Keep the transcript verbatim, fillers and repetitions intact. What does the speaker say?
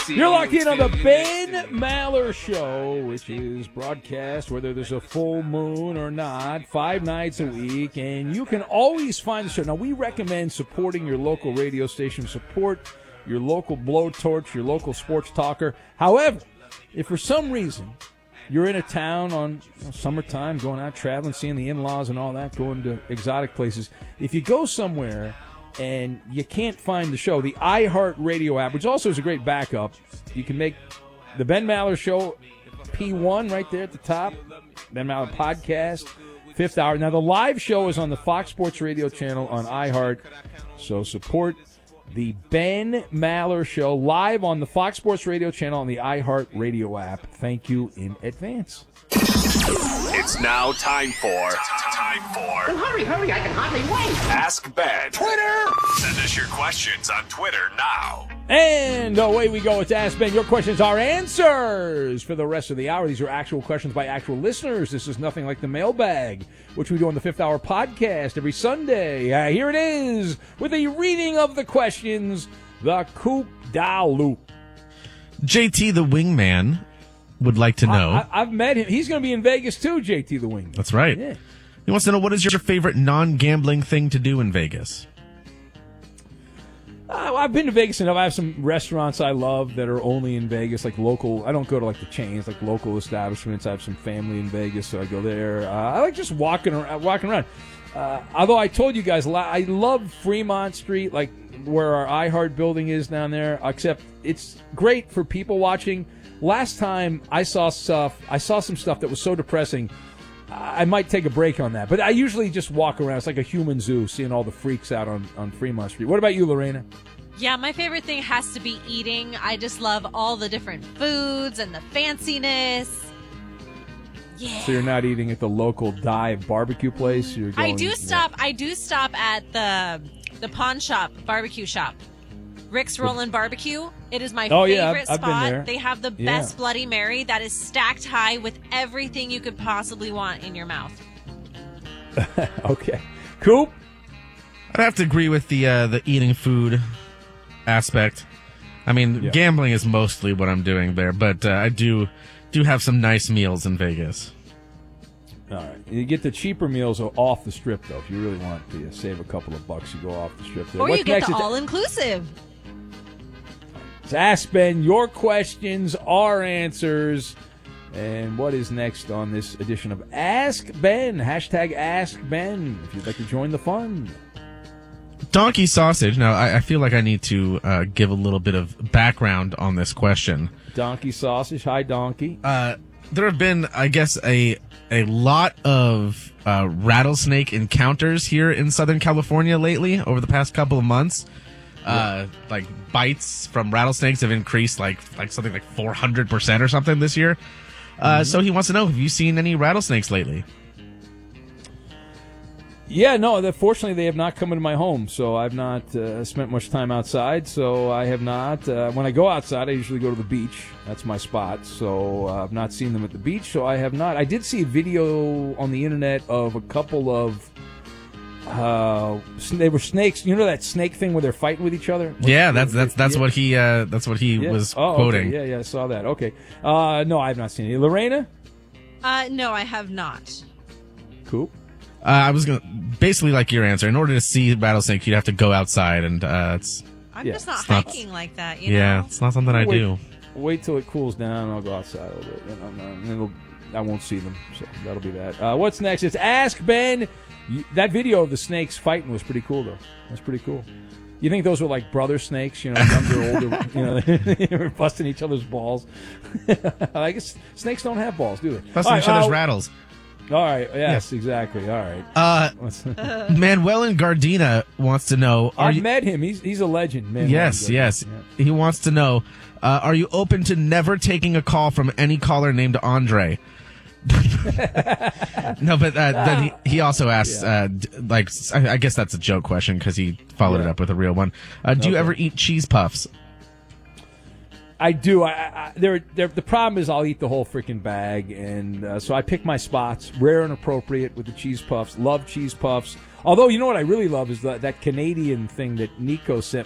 You're locked in on the Ben Maller Show, which is broadcast whether there's a full moon or not, five nights a week, and you can always find the show. Now, we recommend supporting your local radio station, support your local blowtorch, your local sports talker. However, if for some reason you're in a town on you know, summertime, going out traveling, seeing the in-laws and all that, going to exotic places, if you go somewhere and you can't find the show, the iHeartRadio app, which also is a great backup, you can make the Ben Maller Show P one right there at the top, Ben Maller Podcast, fifth hour. Now, the live show is on the Fox Sports Radio channel on iHeart, so support the Ben Maller Show live on the Fox Sports Radio channel on the iHeartRadio app. Thank you in advance. It's now time for time for. Well, hurry, hurry! I can hardly wait. Ask Ben. Twitter. Send us your questions on Twitter now. And away we go. It's Ask Ben. Your questions are answers for the rest of the hour. These are actual questions by actual listeners. This is nothing like the mailbag, which we do on the Fifth Hour podcast every Sunday. Uh, here it is with a reading of the questions. The Coop Da Loop. J T the Wingman would like to know. I, I, I've met him. He's going to be in Vegas too, J T the Wingman. That's right. Yeah. He wants to know, what is your favorite non-gambling thing to do in Vegas? Uh, I've been to Vegas enough. I have some restaurants I love that are only in Vegas, like local. I don't go to like the chains, like local establishments. I have some family in Vegas, so I go there. Uh, I like just walking around. Walking around. Uh, although I told you guys, I love Fremont Street, like where our iHeart building is down there. Except it's great for people watching. Last time I saw stuff, I saw some stuff that was so depressing. I might take a break on that. But I usually just walk around. It's like a human zoo, seeing all the freaks out on, on Fremont Street. What about you, Lorena? Yeah, my favorite thing has to be eating. I just love all the different foods and the fanciness. Yeah. So you're not eating at the local dive barbecue place? You're going, I do stop. I do stop at the the pawn shop barbecue shop, Rick's Rollin' Barbecue. It is my oh, favorite yeah, I've, spot. I've been there. They have the yeah. best Bloody Mary that is stacked high with everything you could possibly want in your mouth. Okay, Coop. I'd have to agree with the uh, the eating food aspect. I mean, yeah. gambling is mostly what I'm doing there, but uh, I do do have some nice meals in Vegas. All right, you get the cheaper meals off the strip, though. If you really want to save a couple of bucks, you go off the strip. There. Or What's you get next? the all-inclusive. It's Ask Ben. Your questions, our answers. And what is next on this edition of Ask Ben? Hashtag Ask Ben if you'd like to join the fun. Donkey Sausage. Now, I, I feel like I need to uh, give a little bit of background on this question. Donkey Sausage. Hi, Donkey. Uh, there have been, I guess, a a lot of uh, rattlesnake encounters here in Southern California lately over the past couple of months. Uh, like bites from rattlesnakes have increased like like something like four hundred percent or something this year. Uh, mm-hmm. So he wants to know, have you seen any rattlesnakes lately? Yeah, no, that, fortunately they have not come into my home, so I've not uh, spent much time outside, so I have not. Uh, when I go outside, I usually go to the beach. That's my spot, so uh, I've not seen them at the beach, so I have not. I did see a video on the internet of a couple of, uh, they were snakes. You know that snake thing where they're fighting with each other? Yeah, that's that's that's yeah. what he uh, that's what he yeah. was oh, quoting. Okay. Yeah, yeah, I saw that. Okay. Uh, no, I have not seen it. Lorena? Uh, no, I have not. Cool. Uh, I was gonna basically like your answer. In order to see rattlesnake, you'd have to go outside, and uh, it's. I'm yeah, just not it's hiking not, like that. You yeah, know? it's not something I wait, do. Wait till it cools down. I'll go outside a little bit, and, and it'll, I won't see them. So that'll be that. Uh, what's next? It's Ask Ben. You, that video of the snakes fighting was pretty cool, though. That's pretty cool. You think those were like brother snakes? You know, younger, older. You know, they were busting each other's balls. I guess snakes don't have balls, do they? Busting right, each other's uh, rattles. All right. Yes, yeah. Exactly. All right. Uh, Manuel in Gardena wants to know. Are I've you, met him. He's he's a legend, man. Yes, yes. Yeah. He wants to know. Uh, are you open to never taking a call from any caller named Andre? No, but uh, then he, he also asks, yeah. uh, d- like, I, I guess that's a joke question because he followed yeah. it up with a real one. Uh, do okay. you ever eat cheese puffs? I do. I, I they're, they're, the problem is I'll eat the whole freaking bag, and uh, so I pick my spots. Rare and appropriate with the cheese puffs. Love cheese puffs. Although, you know what I really love is the, that Canadian thing that Nico sent